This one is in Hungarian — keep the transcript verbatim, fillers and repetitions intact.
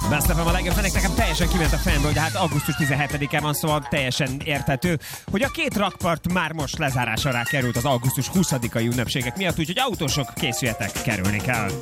Best of a legjobb zenék, nekem teljesen kiment a fejemből, de hát augusztus tizenhetedike van, szóval teljesen érthető, hogy a két rakpart már most lezárásra került az augusztus huszadikai ünnepségek miatt, úgyhogy autósok, készüljetek, kerülni kell.